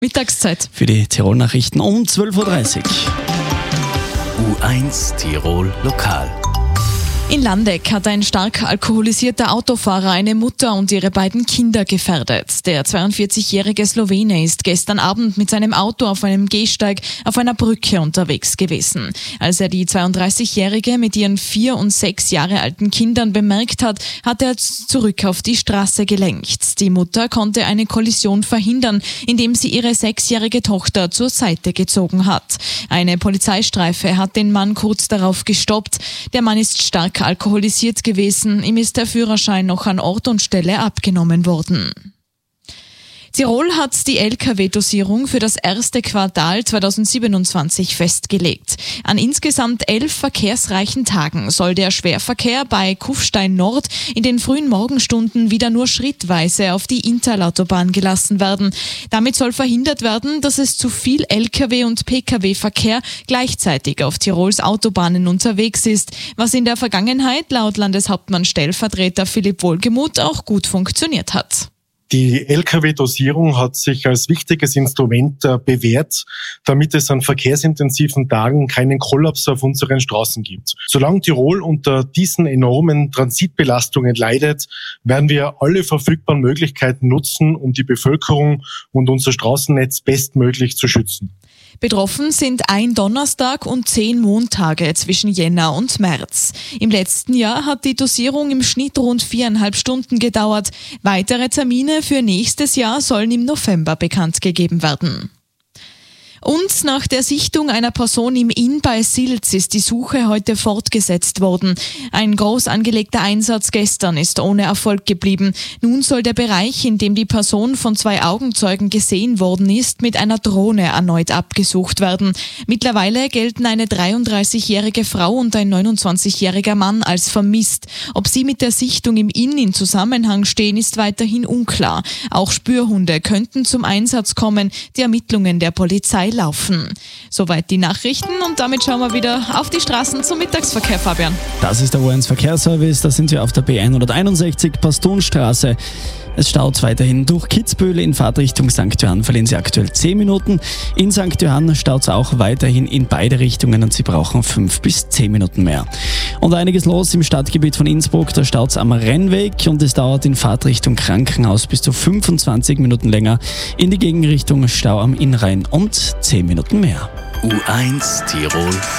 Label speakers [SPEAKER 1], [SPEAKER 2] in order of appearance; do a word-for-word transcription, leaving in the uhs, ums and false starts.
[SPEAKER 1] Mittagszeit.
[SPEAKER 2] Für die Tirol-Nachrichten um zwölf Uhr dreißig.
[SPEAKER 3] U eins Tirol Lokal.
[SPEAKER 1] In Landeck hat ein stark alkoholisierter Autofahrer eine Mutter und ihre beiden Kinder gefährdet. Der zweiundvierzigjährige Slowene ist gestern Abend mit seinem Auto auf einem Gehsteig auf einer Brücke unterwegs gewesen. Als er die zweiunddreißigjährige mit ihren vier und sechs Jahre alten Kindern bemerkt hat, hat er zurück auf die Straße gelenkt. Die Mutter konnte eine Kollision verhindern, indem sie ihre sechsjährige Tochter zur Seite gezogen hat. Eine Polizeistreife hat den Mann kurz darauf gestoppt. Der Mann ist stark alkoholisiert gewesen. Ihm ist der Führerschein noch an Ort und Stelle abgenommen worden. Tirol hat die L K W-Dosierung für das erste Quartal zweitausendsiebenundzwanzig festgelegt. An insgesamt elf verkehrsreichen Tagen soll der Schwerverkehr bei Kufstein Nord in den frühen Morgenstunden wieder nur schrittweise auf die Interlautobahn gelassen werden. Damit soll verhindert werden, dass es zu viel L K W- und P K W-Verkehr gleichzeitig auf Tirols Autobahnen unterwegs ist, was in der Vergangenheit laut Landeshauptmann-Stellvertreter Philipp Wohlgemuth auch gut funktioniert hat.
[SPEAKER 4] Die L K W-Dosierung hat sich als wichtiges Instrument äh, bewährt, damit es an verkehrsintensiven Tagen keinen Kollaps auf unseren Straßen gibt. Solange Tirol unter diesen enormen Transitbelastungen leidet, werden wir alle verfügbaren Möglichkeiten nutzen, um die Bevölkerung und unser Straßennetz bestmöglich zu schützen.
[SPEAKER 1] Betroffen sind ein Donnerstag und zehn Montage zwischen Jänner und März. Im letzten Jahr hat die Dosierung im Schnitt rund viereinhalb Stunden gedauert. Weitere Termine für nächstes Jahr sollen im November bekannt gegeben werden. Und nach der Sichtung einer Person im Inn bei Silz ist die Suche heute fortgesetzt worden. Ein groß angelegter Einsatz gestern ist ohne Erfolg geblieben. Nun soll der Bereich, in dem die Person von zwei Augenzeugen gesehen worden ist, mit einer Drohne erneut abgesucht werden. Mittlerweile gelten eine dreiunddreißigjährige Frau und ein neunundzwanzigjähriger Mann als vermisst. Ob sie mit der Sichtung im Inn in Zusammenhang stehen, ist weiterhin unklar. Auch Spürhunde könnten zum Einsatz kommen. Die Ermittlungen der Polizei laufen. Soweit die Nachrichten und damit schauen wir wieder auf die Straßen zum Mittagsverkehr, Fabian.
[SPEAKER 2] Das ist der U eins Verkehrsservice, da sind wir auf der B hunderteinundsechzig Pastonstraße. Es staut weiterhin durch Kitzbühel in Fahrtrichtung Sankt Johann, verlieren Sie aktuell zehn Minuten. In Sankt Johann staut es auch weiterhin in beide Richtungen und Sie brauchen fünf bis zehn Minuten mehr. Und einiges los im Stadtgebiet von Innsbruck, da staut es am Rennweg und es dauert in Fahrtrichtung Krankenhaus bis zu fünfundzwanzig Minuten länger. In die Gegenrichtung Stau am Innrhein und zehn Minuten mehr.
[SPEAKER 3] U eins Tirol